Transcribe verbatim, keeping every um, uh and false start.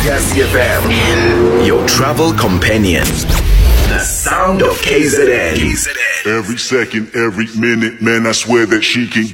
Legacy F M, your travel companion. The sound of K Z N. K Z N. Every second, every minute, man, I swear that she can